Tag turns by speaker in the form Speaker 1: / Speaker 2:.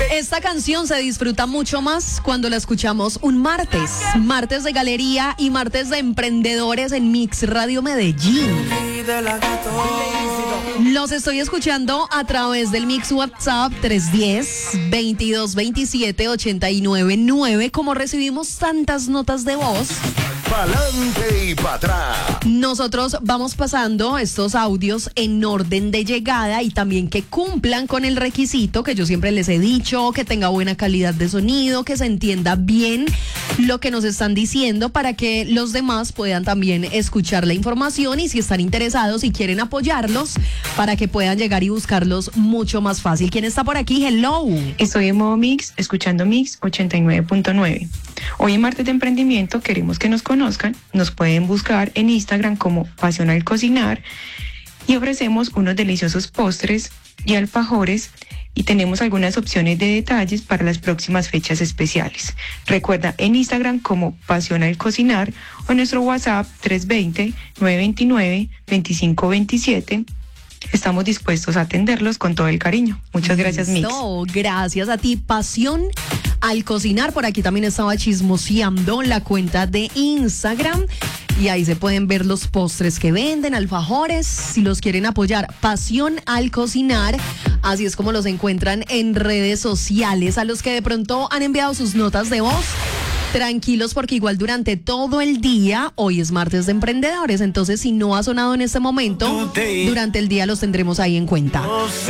Speaker 1: Esta canción se disfruta mucho más cuando la escuchamos un martes. Martes de galería y martes de emprendedores en Mix Radio Medellín. Los estoy escuchando a través del Mix WhatsApp 310-2227-899. Como recibimos tantas notas de voz,
Speaker 2: pa'lante y para atrás.
Speaker 1: nosotros vamos pasando estos audios en orden de llegada y también que cumplan con el requisito que yo siempre les he dicho, que tenga buena calidad de sonido, que se entienda bien lo que nos están diciendo para que los demás puedan también escuchar la información y si están interesados y quieren apoyarlos para que puedan llegar y buscarlos mucho más fácil. ¿Quién está por aquí? Hello.
Speaker 3: Estoy en modo Mix, escuchando Mix 89.9. Hoy en Martes de Emprendimiento queremos que nos conozcan. Nos pueden buscar en Instagram como Pasión al Cocinar y ofrecemos unos deliciosos postres y alfajores y tenemos algunas opciones de detalles para las próximas fechas especiales. Recuerda en Instagram como Pasión al Cocinar o nuestro WhatsApp 320-929-2527. Estamos dispuestos a atenderlos con todo el cariño. Muchas gracias, Mix.
Speaker 1: No, gracias a ti. Pasión al Cocinar. Por aquí también estaba chismoseando la cuenta de Instagram y ahí se pueden ver los postres que venden, alfajores, si los quieren apoyar. Pasión al Cocinar. Así es como los encuentran en redes sociales. A los que de pronto han enviado sus notas de voz, tranquilos porque igual durante todo el día, hoy es martes de emprendedores, entonces si no ha sonado en este momento, durante el día los tendremos ahí en cuenta.